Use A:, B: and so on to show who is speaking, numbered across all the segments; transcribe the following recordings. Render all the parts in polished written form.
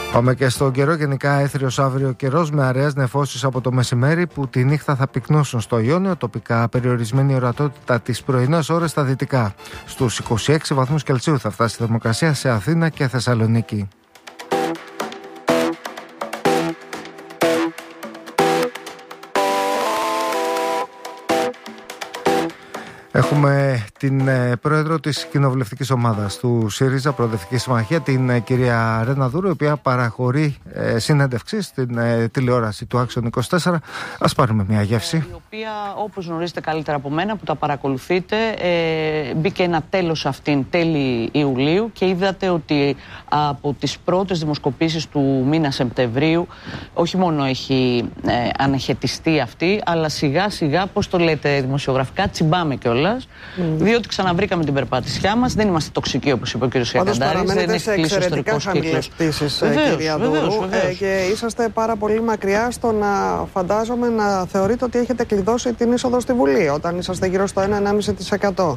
A: Πάμε και στον καιρό. Γενικά έθριος αύριο καιρός με αραιές νεφώσεις από το μεσημέρι που τη νύχτα θα πυκνώσουν στο Ιόνιο. Τοπικά περιορισμένη ορατότητα τις πρωινές ώρες στα δυτικά. Στους 26 βαθμούς Κελσίου θα φτάσει η θερμοκρασία σε Αθήνα και Θεσσαλονίκη. Έχουμε την πρόεδρο της κοινοβουλευτικής ομάδας του ΣΥΡΙΖΑ, Προοδευτική Συμμαχία, την κυρία Ρένα Δούρου, η οποία παραχωρεί συνέντευξη στην τηλεόραση του Action 24. Ας πάρουμε μια γεύση.
B: Η οποία, όπως γνωρίζετε καλύτερα από μένα που τα παρακολουθείτε, μπήκε ένα τέλος αυτήν τέλη Ιουλίου και είδατε ότι από τις πρώτες δημοσκοπήσεις του μήνα Σεπτεμβρίου όχι μόνο έχει αναχαιτιστεί αυτή, αλλά σιγά σιγά, πώς το λέτε δημοσιογραφικά, τσιμπάμε κιόλας. Διότι ξαναβρήκαμε την περπάτησιά μας. Δεν είμαστε τοξικοί, όπως είπε ο κ. Σιακαντάρης.
C: Παραμένετε σε εξαιρετικά χαμηλές πτήσεις, κυρία Δούρου, και είσαστε πάρα πολύ μακριά στο να φαντάζομαι να θεωρείτε ότι έχετε κλειδώσει την είσοδο στη Βουλή, όταν είσαστε γύρω στο 1,5%.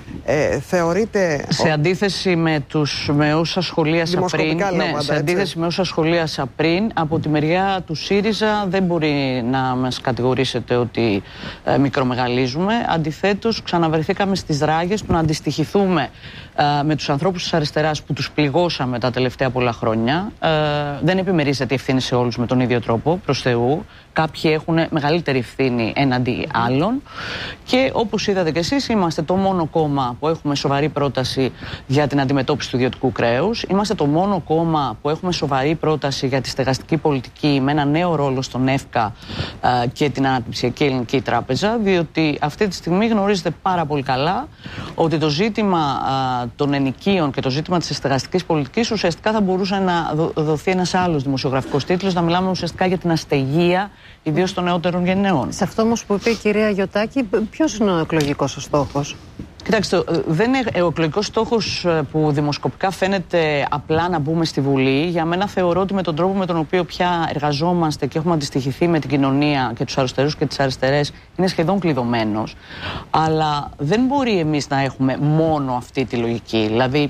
C: Θεωρείτε...
B: Σε αντίθεση με όσα σχολίασα πριν, σε αντίθεση με όσα σχολίασα πριν, από τη μεριά του ΣΥΡΙΖΑ δεν μπορεί να μας κατηγορήσετε ότι μικρομεγαλίζουμε. Αντιθέτως, ξαναβρεθήκαμε στις ράγες του να αντιστοιχηθούμε με τους ανθρώπους της αριστεράς που τους πληγώσαμε τα τελευταία πολλά χρόνια. Δεν επιμερίζεται η ευθύνη σε όλους με τον ίδιο τρόπο, προς Θεού. Κάποιοι έχουν μεγαλύτερη ευθύνη έναντι άλλων. Και όπως είδατε κι εσείς, είμαστε το μόνο κόμμα που έχουμε σοβαρή πρόταση για την αντιμετώπιση του ιδιωτικού κρέους. Είμαστε το μόνο κόμμα που έχουμε σοβαρή πρόταση για τη στεγαστική πολιτική με ένα νέο ρόλο στον ΕΦΚΑ και την Αναπτυξιακή Ελληνική Τράπεζα. Διότι αυτή τη στιγμή γνωρίζετε πάρα πολύ καλά ότι το ζήτημα των ενοικίων και το ζήτημα της στεγαστικής πολιτικής ουσιαστικά θα μπορούσε να δοθεί ένας άλλος δημοσιογραφικός τίτλος, να μιλάμε ουσιαστικά για την αστεγία, ιδίως των νεότερων γενναιών.
D: Σε αυτό όμως που είπε η κυρία Γιωτάκη, ποιος είναι ο εκλογικός ο στόχος?
B: Κοιτάξτε, δεν είναι ο εκλογικός στόχος που δημοσκοπικά φαίνεται απλά να μπούμε στη Βουλή. Για μένα θεωρώ ότι με τον τρόπο με τον οποίο πια εργαζόμαστε και έχουμε αντιστοιχηθεί με την κοινωνία και τους αριστερούς και τις αριστερές είναι σχεδόν κλειδωμένος. Αλλά δεν μπορεί εμείς να έχουμε μόνο αυτή τη λογική. Δηλαδή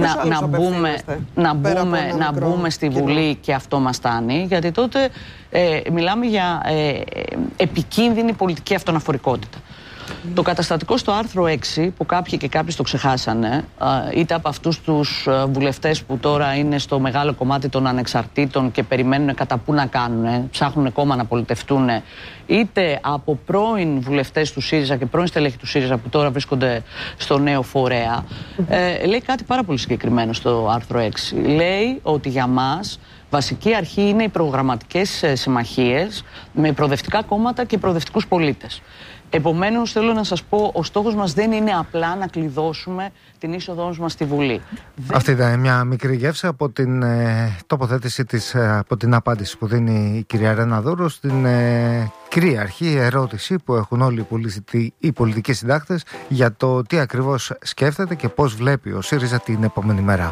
B: να μπούμε στη Βουλή και αυτό μας στάνει. Γιατί τότε μιλάμε για επικίνδυνη πολιτική αυτοναφορικότητα. Το καταστατικό στο άρθρο 6, που κάποιοι και κάποιοι το ξεχάσανε, είτε από αυτούς τους βουλευτές που τώρα είναι στο μεγάλο κομμάτι των ανεξαρτήτων και περιμένουν κατά πού να κάνουν, ψάχνουν κόμμα να πολιτευτούν, είτε από πρώην βουλευτές του ΣΥΡΙΖΑ και πρώην στελέχη του ΣΥΡΙΖΑ που τώρα βρίσκονται στο νέο φορέα, λέει κάτι πάρα πολύ συγκεκριμένο στο άρθρο 6. Λέει ότι για μας βασική αρχή είναι οι προγραμματικές συμμαχίες με προοδευτικά κόμματα και προοδευτικούς πολίτες. Επομένως, θέλω να σας πω, ο στόχος μας δεν είναι απλά να κλειδώσουμε την είσοδό μας στη Βουλή.
A: Αυτή ήταν μια μικρή γεύση από την τοποθέτηση της, από την απάντηση που δίνει η κυρία Ρένα Δούρου στην κυρίαρχη ερώτηση που έχουν όλοι οι πολιτικοί συντάκτες για το τι ακριβώς σκέφτεται και πώς βλέπει ο ΣΥΡΙΖΑ την επόμενη μέρα.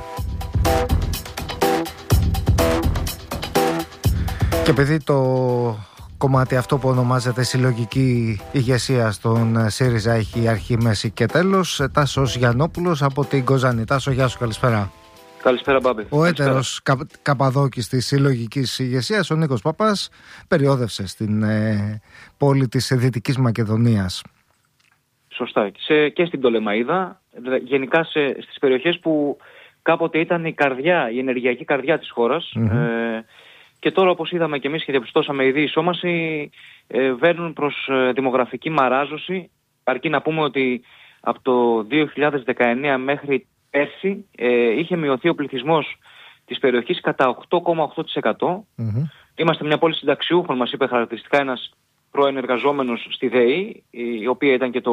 A: Και επειδή το κομμάτι αυτό που ονομάζεται συλλογική ηγεσία στον ΣΥΡΙΖΑ έχει αρχή, μέση και τέλος, Τάσος Γιαννόπουλος από την Κοζάνη. Τάσο, γεια σου, καλησπέρα.
E: Καλησπέρα, Μπάμπη.
A: Ο έτερος καπαδόκης της συλλογικής ηγεσίας, ο Νίκος Παπάς, περιόδευσε στην πόλη της Δυτικής Μακεδονίας.
E: Σωστά. Και στην Πτολεμαΐδα, γενικά στις περιοχές που κάποτε ήταν η ενεργειακή καρδιά της χώρας. Και τώρα, όπως είδαμε και εμείς και διαπιστώσαμε ήδη, οι Σόμασοι βαίνουν προς δημογραφική μαράζωση. Αρκεί να πούμε ότι από το 2019 μέχρι πέρσι είχε μειωθεί ο πληθυσμός της περιοχής κατά 8,8%. Είμαστε μια πόλη συνταξιούχων, μας είπε χαρακτηριστικά ένας πρώην εργαζόμενος στη ΔΕΗ, η οποία ήταν και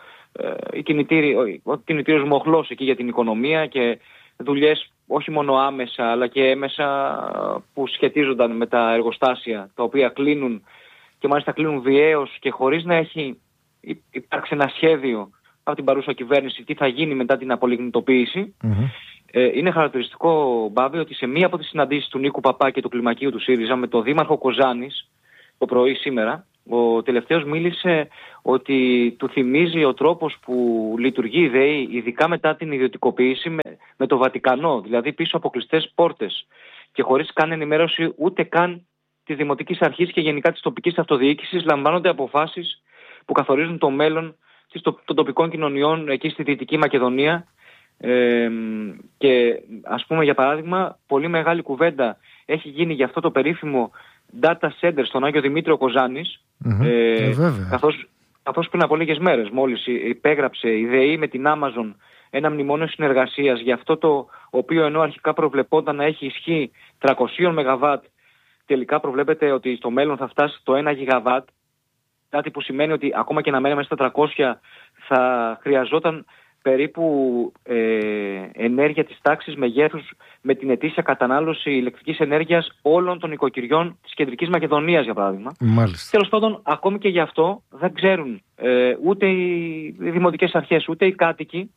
E: ο κινητήριος μοχλός εκεί για την οικονομία και δουλειές όχι μόνο άμεσα αλλά και έμεσα που σχετίζονταν με τα εργοστάσια τα οποία κλείνουν και μάλιστα κλείνουν βιαίως και χωρίς να έχει υπάρξει ένα σχέδιο από την παρούσα κυβέρνηση τι θα γίνει μετά την απολιγνητοποίηση. Είναι χαρακτηριστικό, Μπάβη, ότι σε μία από τις συναντήσεις του Νίκου Παπά και του κλιμακίου του ΣΥΡΙΖΑ με τον δήμαρχο Κοζάνης το πρωί σήμερα, Ο τελευταίος μίλησε ότι του θυμίζει ο τρόπος που λειτουργεί η ΔΕΗ, ειδικά μετά την ιδιωτικοποίηση, με το Βατικανό, δηλαδή πίσω από κλειστές πόρτες και χωρίς καν ενημέρωση ούτε καν της Δημοτικής Αρχής και γενικά της τοπικής αυτοδιοίκησης, λαμβάνονται αποφάσεις που καθορίζουν το μέλλον των τοπικών κοινωνιών εκεί στη Δυτική Μακεδονία. Και ας πούμε, για παράδειγμα, πολύ μεγάλη κουβέντα έχει γίνει για αυτό το περίφημο data center στον Άγιο Δημήτριο Κοζάνης, καθώς πριν από λίγες μέρες μόλις υπέγραψε η ΔΕΗ με την Amazon ένα μνημόνιο συνεργασίας για αυτό το οποίο, ενώ αρχικά προβλεπόταν να έχει ισχύ 300 ΜΒ, τελικά προβλέπεται ότι στο μέλλον θα φτάσει το 1 GW, κάτι που σημαίνει ότι ακόμα και να μένουμε στα 300 θα χρειαζόταν περίπου ενέργεια της τάξης μεγέθους με την ετήσια κατανάλωση ηλεκτρικής ενέργειας όλων των οικοκυριών της Κεντρικής Μακεδονίας, για παράδειγμα.
A: Μάλιστα.
E: Τέλος πάντων, ακόμη και γι' αυτό δεν ξέρουν ούτε οι δημοτικές αρχές ούτε οι κάτοικοι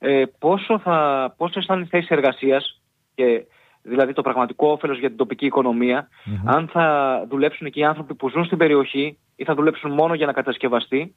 E: πόσες θα είναι οι θέσεις εργασίας, και δηλαδή το πραγματικό όφελος για την τοπική οικονομία, αν θα δουλέψουν εκεί οι άνθρωποι που ζουν στην περιοχή ή θα δουλέψουν μόνο για να κατασκευαστεί.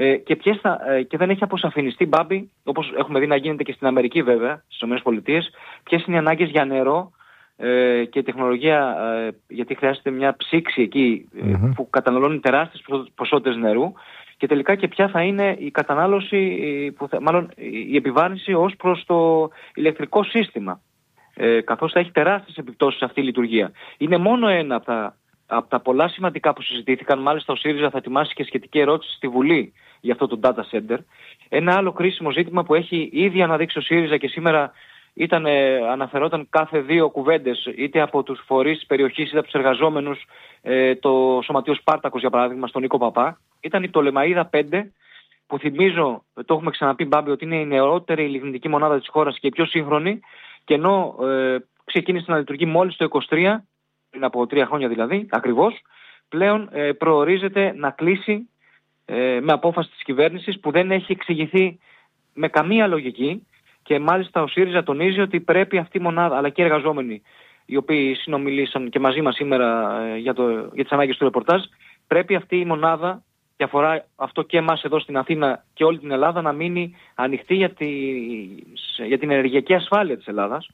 E: Και δεν έχει αποσαφινιστεί, Μπάμπη, όπως έχουμε δει να γίνεται και στην Αμερική βέβαια, στις ΗΠΑ, ποιες είναι οι ανάγκες για νερό και τεχνολογία, γιατί χρειάζεται μια ψήξη εκεί που καταναλώνει τεράστιες ποσότητες νερού, και τελικά και ποια θα είναι η κατανάλωση, μάλλον η επιβάρυνση ως προς το ηλεκτρικό σύστημα, καθώς θα έχει τεράστιες επιπτώσεις αυτή η λειτουργία. Είναι μόνο ένα από τα πολλά σημαντικά που συζητήθηκαν. Μάλιστα ο ΣΥΡΙΖΑ θα ετοιμάσει και σχετική ερώτηση στη Βουλή για αυτό το data center. Ένα άλλο κρίσιμο ζήτημα που έχει ήδη αναδείξει ο ΣΥΡΙΖΑ και σήμερα αναφερόταν κάθε δύο κουβέντες, είτε από τους φορείς της περιοχής είτε από τους εργαζόμενους, το Σωματείο Σπάρτακος για παράδειγμα, στον Νίκο Παπά, ήταν η Πτολεμαΐδα 5, που θυμίζω, το έχουμε ξαναπεί, Μπάμπη, ότι είναι η νεότερη λιγνητική μονάδα της χώρας και η πιο σύγχρονη, και ενώ ξεκίνησε να λειτουργεί μόλις το 23, πριν από 3 χρόνια δηλαδή, ακριβώς, πλέον προορίζεται να κλείσει με απόφαση της κυβέρνησης που δεν έχει εξηγηθεί με καμία λογική, και μάλιστα ο ΣΥΡΙΖΑ τονίζει ότι πρέπει αυτή η μονάδα, αλλά και οι εργαζόμενοι οι οποίοι συνομιλήσαν και μαζί μας σήμερα για τις ανάγκες του ρεπορτάζ, πρέπει αυτή η μονάδα, και αφορά αυτό και εμάς εδώ στην Αθήνα και όλη την Ελλάδα, να μείνει ανοιχτή για την ενεργειακή ασφάλεια της Ελλάδας.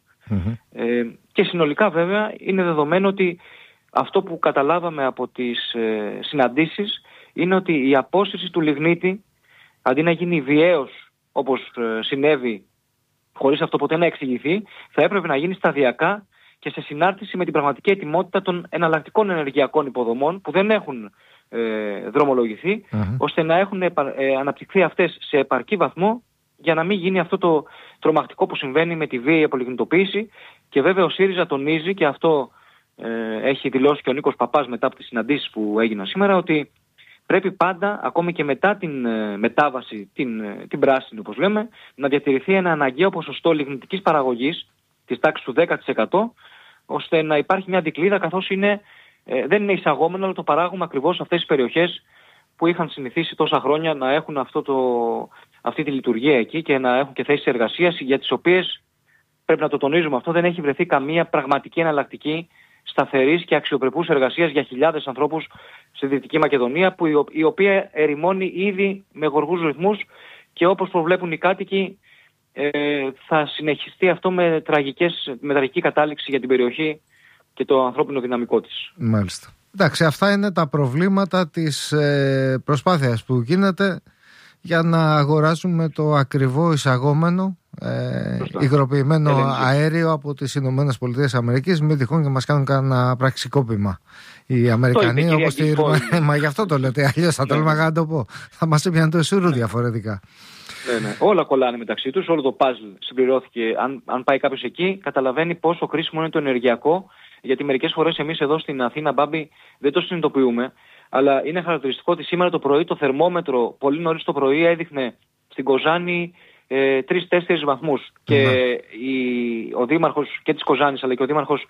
E: Και συνολικά βέβαια είναι δεδομένο ότι αυτό που καταλάβαμε από τις συναντήσεις είναι ότι η απόσυρση του λιγνίτη, αντί να γίνει βιαίως όπως συνέβη, χωρίς αυτό ποτέ να εξηγηθεί, θα έπρεπε να γίνει σταδιακά και σε συνάρτηση με την πραγματική ετοιμότητα των εναλλακτικών ενεργειακών υποδομών που δεν έχουν δρομολογηθεί, ώστε να έχουν αναπτυχθεί αυτές σε επαρκή βαθμό για να μην γίνει αυτό το τρομακτικό που συμβαίνει με τη βίαιη απολιγνητοποίηση. Και βέβαια ο ΣΥΡΙΖΑ τονίζει, και αυτό έχει δηλώσει και ο Νίκος Παπάς μετά από τις συναντήσεις που έγιναν σήμερα, ότι πρέπει πάντα, ακόμη και μετά την μετάβαση, την πράσινη όπως λέμε, να διατηρηθεί ένα αναγκαίο ποσοστό λιγνητικής παραγωγής της τάξης του 10%, ώστε να υπάρχει μια δικλείδα, καθώς δεν είναι εισαγόμενο, αλλά το παράγουμε ακριβώς σε αυτές τις περιοχές που είχαν συνηθίσει τόσα χρόνια να έχουν αυτή τη λειτουργία εκεί και να έχουν και θέσεις εργασίας, για τις οποίες, πρέπει να το τονίζουμε αυτό, δεν έχει βρεθεί καμία πραγματική εναλλακτική σταθερής και αξιοπρεπούς εργασίας για χιλιάδες ανθρώπους στη Δυτική Μακεδονία, η οποία ερημώνει ήδη με γοργούς ρυθμούς, και όπως προβλέπουν οι κάτοικοι θα συνεχιστεί αυτό με τραγική κατάληξη για την περιοχή και το ανθρώπινο δυναμικό της.
A: Μάλιστα. Εντάξει, αυτά είναι τα προβλήματα της προσπάθειας που γίνεται για να αγοράσουμε το ακριβό εισαγόμενο υγροποιημένο αέριο από τις Ηνωμένες Πολιτείες Αμερικής, μην τυχόν και μας κάνουν κανένα πραξικόπημα οι Αμερικανοί, όπως μα γι' αυτό το λέτε, αλλιώς θα τόλμαγα να το πω, θα μας έπιανε το εσουρού διαφορετικά.
E: Ναι. Όλα κολλάνε μεταξύ τους, όλο το παζλ συμπληρώθηκε. Αν πάει κάποιος εκεί, καταλαβαίνει πόσο κρίσιμο είναι το ενεργειακό, γιατί μερικές φορές εμείς εδώ στην Αθήνα, Μπάμπη, δεν το συνειδητοποιούμε, αλλά είναι χαρακτηριστικό ότι σήμερα το πρωί το θερμόμετρο, πολύ νωρίς το πρωί, έδειχνε στην Κοζάνη 3-4 βαθμούς. Και ο δήμαρχος και της Κοζάνης, αλλά και ο δήμαρχος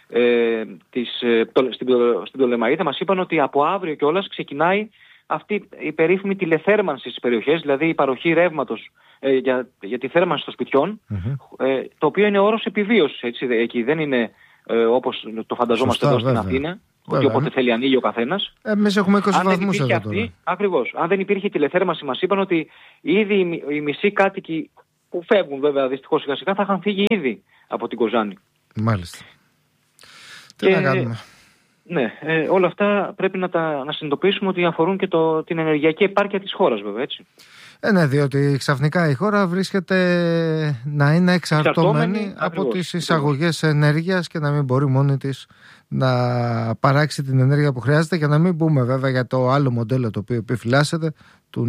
E: στην Πτολεμαΐδα μας είπαν ότι από αύριο κιόλας ξεκινάει αυτή η περίφημη τηλεθέρμανση στις περιοχές, δηλαδή η παροχή ρεύματος για τη θέρμανση των σπιτιών, το οποίο είναι όρος επιβίωσης, έτσι, εκεί δεν είναι όπως το φανταζόμαστε εδώ στην Αθήνα. ότι όποτε θέλει ανοίγει ο καθένας.
A: Εμείς έχουμε 20 βαθμούς εδώ τώρα.
E: Ακριβώς. Αν δεν υπήρχε τηλεθέρμανση, μας είπαν ότι ήδη οι μισοί κάτοικοι που φεύγουν βέβαια δυστυχώς σιγά σιγά θα είχαν φύγει ήδη από την Κοζάνη.
A: Μάλιστα. Τι να κάνουμε.
E: Ναι, όλα αυτά πρέπει να συνειδητοποιήσουμε ότι αφορούν και την ενεργειακή επάρκεια της χώρας βέβαια, έτσι.
A: Ναι, διότι ξαφνικά η χώρα βρίσκεται να είναι εξαρτώμενη από τις εισαγωγές ενέργειας και να μην μπορεί μόνη της να παράξει την ενέργεια που χρειάζεται, και να μην πούμε βέβαια για το άλλο μοντέλο το οποίο επιφυλάσσεται του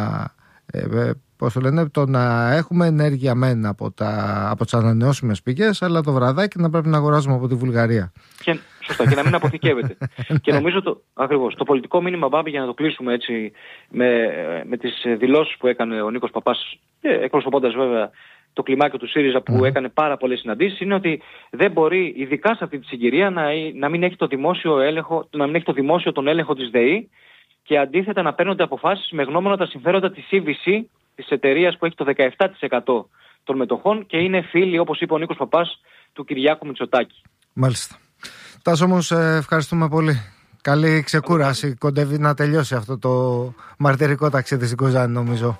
A: το να έχουμε ενέργεια μεν από τις ανανεώσιμες πηγές, αλλά το βραδάκι να πρέπει να αγοράζουμε από τη Βουλγαρία.
E: Σωστά, και να μην αποθηκεύεται. Και νομίζω ακριβώς το πολιτικό μήνυμα, Μπάμπη, για να το κλείσουμε έτσι με τις δηλώσεις που έκανε ο Νίκος Παπάς, εκπροσωπώντας βέβαια το κλιμάκιο του ΣΥΡΙΖΑ που έκανε πάρα πολλές συναντήσεις, είναι ότι δεν μπορεί, ειδικά σε αυτή τη συγκυρία, να μην έχει το δημόσιο έλεγχο, τον έλεγχο της ΔΕΗ, και αντίθετα να παίρνονται αποφάσεις με γνώμονα τα συμφέροντα της CVC, της εταιρείας που έχει το 17% των μετοχών και είναι φίλοι, όπως είπε ο Νίκος Παπάς, του Κυριάκου Μητσοτάκη.
A: Μάλιστα. Τάσο, όμως, ευχαριστούμε πολύ. Καλή ξεκούραση. Κοντεύει να τελειώσει αυτό το μαρτυρικό ταξίδι στην Κοζάνη, νομίζω.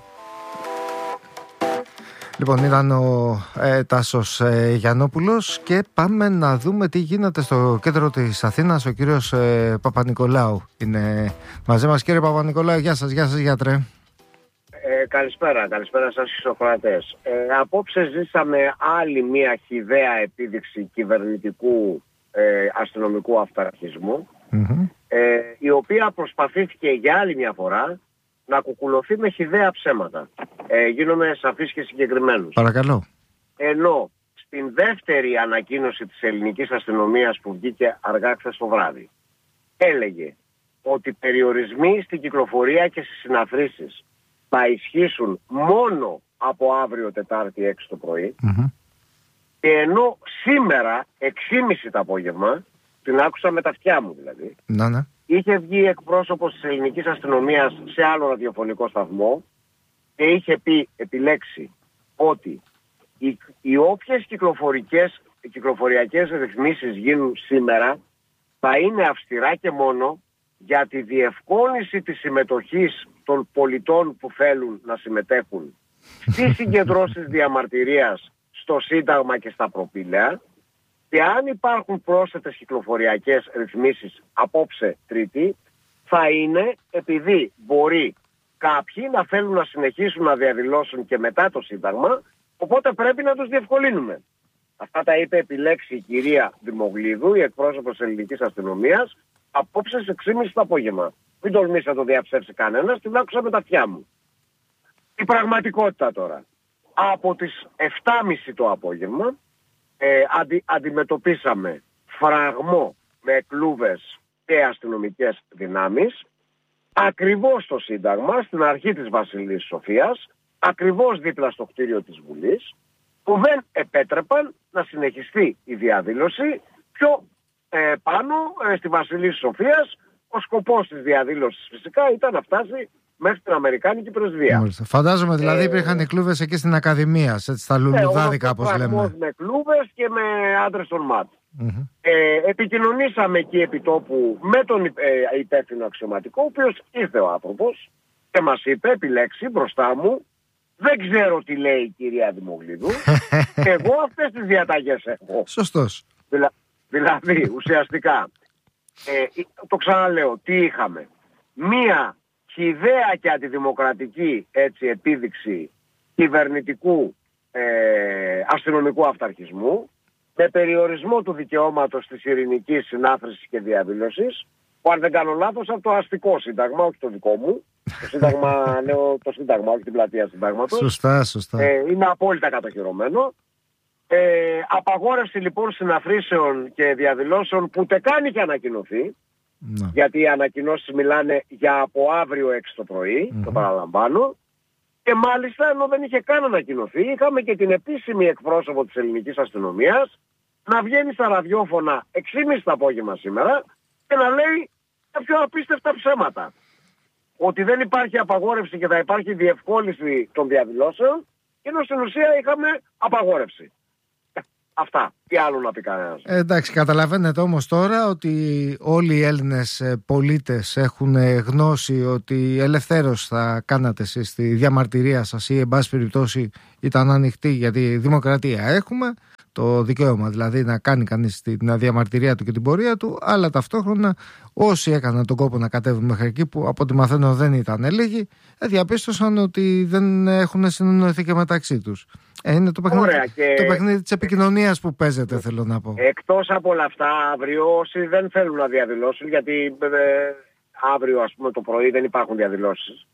A: Λοιπόν, ήταν ο Τάσος Γιαννόπουλος, και πάμε να δούμε τι γίνεται στο κέντρο της Αθήνας. Ο κύριος Παπανικολάου είναι μαζί μας. Κύριε Παπανικολάου, γεια σας γιατρέ.
F: Καλησπέρα σας στους ακροατές. Απόψε ζήσαμε άλλη μια χυδαία επίδειξη κυβερνητικού αστυνομικού αυταρχισμού, η οποία προσπαθήθηκε για άλλη μια φορά να κουκουλωθεί με χυδαία ψέματα. Γίνομαι σαφής και συγκεκριμένος.
A: Παρακαλώ.
F: Ενώ στην δεύτερη ανακοίνωση της ελληνικής αστυνομίας που βγήκε αργά χθες το βράδυ, έλεγε ότι περιορισμοί στην κυκλοφορία και στις συναθρήσεις θα ισχύσουν μόνο από αύριο Τετάρτη 6 το πρωί, και ενώ σήμερα 6.30 το απόγευμα, την άκουσα με τα αυτιά μου δηλαδή, είχε βγει εκπρόσωπος της ελληνικής αστυνομίας σε άλλο ραδιοφωνικό σταθμό και είχε πει, επιλέξει, ότι οι όποιες κυκλοφοριακές ρυθμίσεις γίνουν σήμερα θα είναι αυστηρά και μόνο για τη διευκόλυνση της συμμετοχής των πολιτών που θέλουν να συμμετέχουν στις συγκεντρώσεις διαμαρτυρίας στο Σύνταγμα και στα προπήλαια, και αν υπάρχουν πρόσθετες κυκλοφοριακές ρυθμίσεις απόψε Τρίτη, θα είναι επειδή μπορεί κάποιοι να θέλουν να συνεχίσουν να διαδηλώσουν και μετά το Σύνταγμα, οπότε πρέπει να τους διευκολύνουμε. Αυτά τα είπε επιλέξει η κυρία Δημογλίδου, η εκπρόσωπος της ελληνικής αστυνομίας, απόψε στις 6.30 το απόγευμα. Μην τολμήσει να το διαψεύσει κανένας, την άκουσα με τα αυτιά μου. Η πραγματικότητα τώρα. Από τις 7.30 το απόγευμα αντιμετωπίσαμε φραγμό με κλούβες και αστυνομικές δυνάμεις, ακριβώς στο Σύνταγμα, στην αρχή της Βασιλής Σοφίας, ακριβώς δίπλα στο κτίριο της Βουλής, που δεν επέτρεπαν να συνεχιστεί η διαδήλωση πιο πάνω στη Βασιλής Σοφίας. Ο σκοπός της διαδήλωσης φυσικά ήταν να φτάσει μέχρι την Αμερικάνικη πρεσβεία.
A: Φαντάζομαι δηλαδή υπήρχαν κλούβες εκεί στην Ακαδημία, στα λουλουδάδικα όπως λέμε.
F: Με κλούβες και με άντρες των ΜΑΤ. Επικοινωνήσαμε εκεί επί τόπου με τον υπεύθυνο αξιωματικό, ο οποίος ήρθε ο άνθρωπος και μας είπε, επιλέξει μπροστά μου, δεν ξέρω τι λέει η κυρία Δημογλίδου, εγώ αυτές τις διαταγές έχω.
A: Σωστός.
F: Δηλαδή ουσιαστικά, το ξαναλέω, τι είχαμε? Μία χυδαία και αντιδημοκρατική επίδειξη κυβερνητικού αστυνομικού αυταρχισμού, με περιορισμό του δικαιώματος της ειρηνικής συνάθρησης και διαδήλωσης, που αν δεν κάνω λάθος από το αστικό σύνταγμα, όχι το δικό μου, το σύνταγμα, λέω το σύνταγμα, όχι την πλατεία συντάγματος.
A: Σωστά.
F: Είναι απόλυτα κατοχυρωμένο. Απαγόρευση λοιπόν συναθρήσεων και διαδηλώσεων που ούτε καν είχε ανακοινωθεί, γιατί οι ανακοινώσεις μιλάνε για από αύριο 6 το πρωί, το παραλαμβάνω, και μάλιστα ενώ δεν είχε καν ανακοινωθεί, είχαμε και την επίσημη εκπρόσωπο της ελληνικής αστυνομίας να βγαίνει στα ραδιόφωνα 6.30 το απόγευμα σήμερα και να λέει τα πιο απίστευτα ψέματα. Ότι δεν υπάρχει απαγόρευση και θα υπάρχει διευκόλυνση των διαδηλώσεων, ενώ στην ουσία είχαμε απαγόρευση. Αυτά. Τι άλλο να πει κανένας.
A: Εντάξει, καταλαβαίνετε όμως τώρα ότι όλοι οι Έλληνες πολίτες έχουν γνώση ότι ελευθέρως θα κάνατε εσείς τη διαμαρτυρία σας ή εν πάση περιπτώσει ήταν ανοιχτή, γιατί δημοκρατία έχουμε, το δικαίωμα δηλαδή να κάνει κανείς την διαμαρτυρία του και την πορεία του, αλλά ταυτόχρονα όσοι έκαναν τον κόπο να κατέβουν μέχρι εκεί, που από ό,τι μαθαίνω δεν ήταν λίγοι, διαπίστωσαν ότι δεν έχουν συνεννοηθεί και μεταξύ τους. Είναι το παιχνίδι της επικοινωνίας που παίζεται, θέλω να πω. Εκτός
F: από όλα αυτά, αύριο όσοι δεν θέλουν να διαδηλώσουν, γιατί αύριο ας πούμε το πρωί δεν υπάρχουν διαδηλώσεις,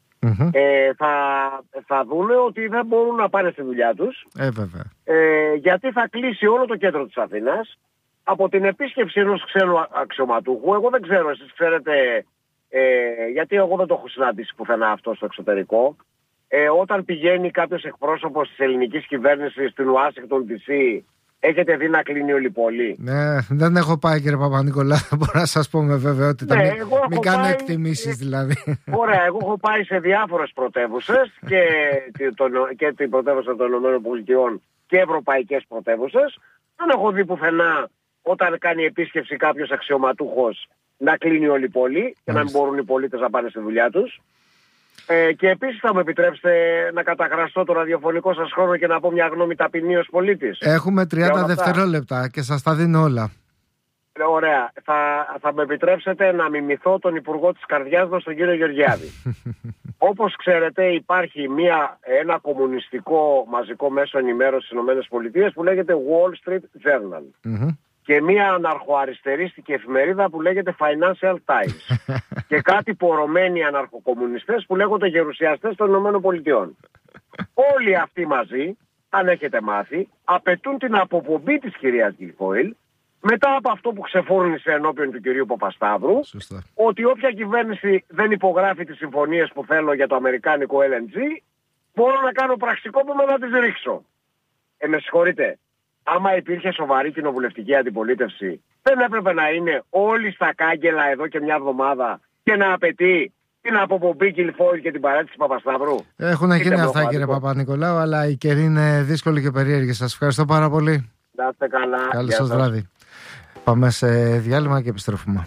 F: θα δούνε ότι δεν μπορούν να πάνε στη δουλειά τους, γιατί θα κλείσει όλο το κέντρο της Αθήνας από την επίσκεψη ενός ξένου αξιωματούχου. Εγώ δεν ξέρω, εσείς ξέρετε, γιατί εγώ δεν το έχω συναντήσει πουθενά αυτό στο εξωτερικό. Όταν πηγαίνει κάποιος εκπρόσωπος της ελληνικής κυβέρνησης στην Ουάσιγκτον DC, έχετε δει να κλείνει όλη η πόλη?
A: Ναι, δεν έχω πάει, κύριε Παπα-Νικολάου. Μπορώ να σας πω με βεβαιότητα. Ναι, μην κάνω εκτιμήσεις δηλαδή.
F: Ωραία, εγώ έχω πάει σε διάφορες πρωτεύουσες και την πρωτεύουσα των ΗΠΑ και ευρωπαϊκές πρωτεύουσες. Δεν έχω δει πουθενά όταν κάνει επίσκεψη κάποιος αξιωματούχος να κλείνει όλη η πόλη και να μην μπορούν οι πολίτες να πάνε στη δουλειά τους. Και επίσης θα μου επιτρέψετε να καταχραστώ το ραδιοφωνικό σας χρόνο και να πω μια γνώμη ταπεινή ως πολίτης.
A: Έχουμε 30 δευτερόλεπτα και σας τα δίνω όλα.
F: Ωραία. Θα με επιτρέψετε να μιμηθώ τον Υπουργό της Καρδιάς μας, τον κύριο Γεωργιάδη. Όπως ξέρετε υπάρχει ένα κομμουνιστικό μαζικό μέσο ενημέρωσης στις ΗΠΑ που λέγεται Wall Street Journal. Και μια αναρχοαριστερίστικη εφημερίδα που λέγεται Financial Times. Και κάτι πορωμένοι αναρχοκομμουνιστές που λέγονται γερουσιαστές των ΗΠΑ. Όλοι αυτοί μαζί, αν έχετε μάθει, απαιτούν την αποπομπή της κυρίας Γκιλφόιλ μετά από αυτό που ξεφόρνησε ενώπιον του κυρίου Παπασταύρου, ότι όποια κυβέρνηση δεν υπογράφει τις συμφωνίες που θέλω για το αμερικάνικο LNG, μπορώ να κάνω πραξικόπημα να τις ρίξω. Με συγχωρείτε. Άμα υπήρχε σοβαρή κοινοβουλευτική αντιπολίτευση, δεν έπρεπε να είναι όλοι στα κάγκελα εδώ και μια εβδομάδα και να απαιτεί την αποπομπή Γκιλφόιλ και την παρέτηση Παπασταύρου?
A: Έχουν γίνει αυτά, κύριε Παπα-Νικολάου, αλλά η καιρή είναι δύσκολη και περίεργη. Σας ευχαριστώ πάρα πολύ.
F: Να είστε καλά.
A: Καλή σας βράδυ. Πάμε σε διάλειμμα και επιστρέφουμε.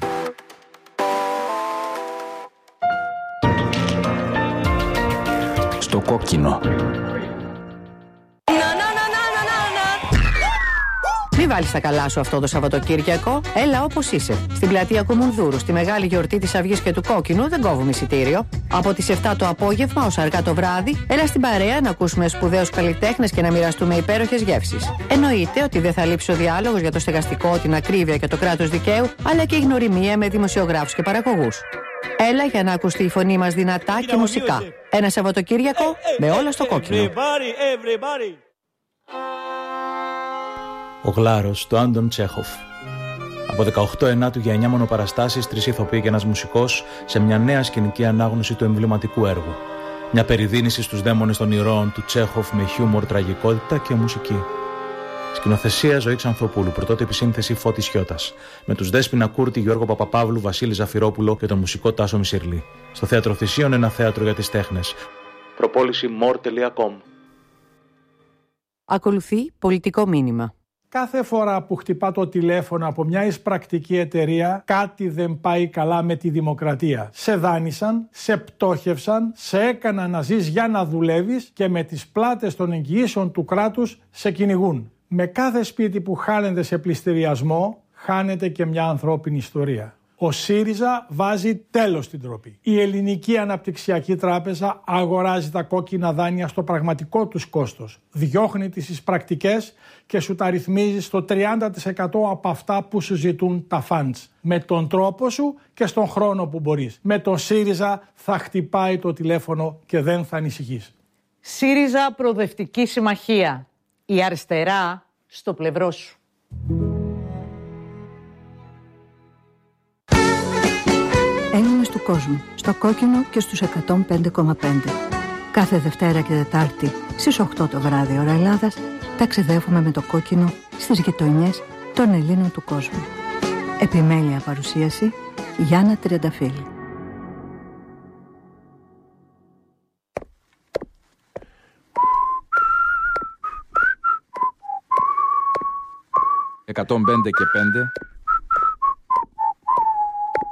G: Στο κόκκινο.
D: Μην βάλεις τα καλά σου αυτό το Σαββατοκύριακο. Έλα όπως είσαι. Στην πλατεία Κουμουνδούρου, στη μεγάλη γιορτή της Αυγής και του Κόκκινου, δεν κόβουμε εισιτήριο. Από τις 7 το απόγευμα ως αργά το βράδυ, έλα στην παρέα να ακούσουμε σπουδαίους καλλιτέχνες και να μοιραστούμε υπέροχες γεύσεις. Εννοείται ότι δεν θα λείψει ο διάλογος για το στεγαστικό, την ακρίβεια και το κράτος δικαίου, αλλά και η γνωριμία με δημοσιογράφους και παραγωγούς. Έλα για να ακουστεί η φωνή μας δυνατά και μουσικά. Ένα Σαββατοκύριακο με όλα στο κόκκινο.
H: Ο Γλάρος του Άντων Τσέχοφ. Από 18 Ενάτου για 9 μονοπαραστάσεις, 3 ηθοποιοί και ένας μουσικός σε μια νέα σκηνική ανάγνωση του εμβληματικού έργου. Μια περιδίνηση στους δαίμονες των ηρώων του Τσέχοφ με χιούμορ, τραγικότητα και μουσική. Σκηνοθεσία Ζωή Ξανθοπούλου, πρωτότυπη σύνθεση Φώτης Χιώτας. Με τους Δέσποινα Κούρτη, Γιώργο Παπαπαύλου, Βασίλη Ζαφυρόπουλο και τον μουσικό Τάσο Μισηρλή. Στο Θέατρο Θησίων, ένα θέατρο για τις τέχνες. Προπόληση more.com.
D: Ακολουθεί πολιτικό μήνυμα.
I: Κάθε φορά που χτυπά το τηλέφωνο από μια εισπρακτική εταιρεία, κάτι δεν πάει καλά με τη δημοκρατία. Σε δάνεισαν, σε πτώχευσαν, σε έκαναν να ζεις για να δουλεύεις και με τις πλάτες των εγγυήσεων του κράτους σε κυνηγούν. Με κάθε σπίτι που χάνεται σε πληστηριασμό, χάνεται και μια ανθρώπινη ιστορία. Ο ΣΥΡΙΖΑ βάζει τέλος στην ντροπή. Η Ελληνική Αναπτυξιακή Τράπεζα αγοράζει τα κόκκινα δάνεια στο πραγματικό τους κόστος. Διώχνει τις εισπρακτικές και σου τα ρυθμίζει στο 30% από αυτά που σου ζητούν τα funds. Με τον τρόπο σου και στον χρόνο που μπορείς. Με τον ΣΥΡΙΖΑ θα χτυπάει το τηλέφωνο και δεν θα ανησυχείς.
B: ΣΥΡΙΖΑ Προοδευτική Συμμαχία. Η αριστερά στο πλευρό σου.
J: Έλληνες του κόσμου, στο κόκκινο και στους 105,5. Κάθε Δευτέρα και Τετάρτη στις 8 το βράδυ ώρα Ελλάδας ταξιδεύουμε με το κόκκινο στις γειτονιές των Ελλήνων του κόσμου. Επιμέλεια παρουσίαση Γιάννα Τριανταφύλλου.
G: 105 και 5